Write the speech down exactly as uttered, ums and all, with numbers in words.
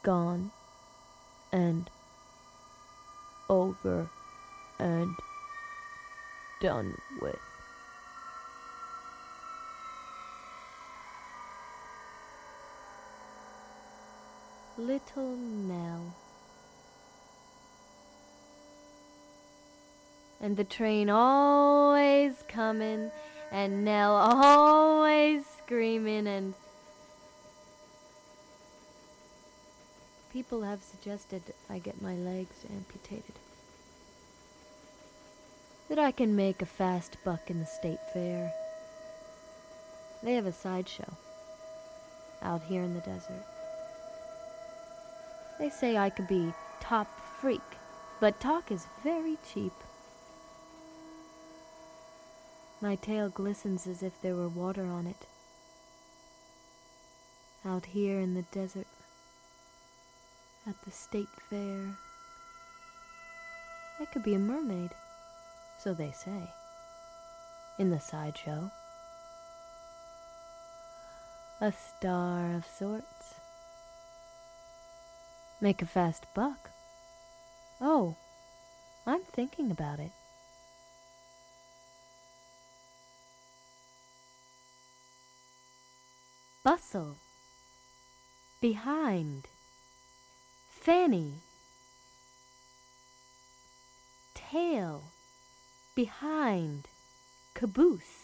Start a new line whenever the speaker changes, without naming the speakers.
gone and over and done with.
Little Nell. And the train always comin', and Nell always screamin', and people have suggested I get my legs amputated, that I can make a fast buck in the state fair. They have a sideshow out here in the desert. They say I could be top freak, but talk is very cheap. My tail glistens as if there were water on it. Out here in the desert, at the state fair, I could be a mermaid, so they say, in the sideshow. A star of sorts. Make a fast buck. Oh, I'm thinking about it. Bustle. Behind. Fanny. Tail. Behind. Caboose.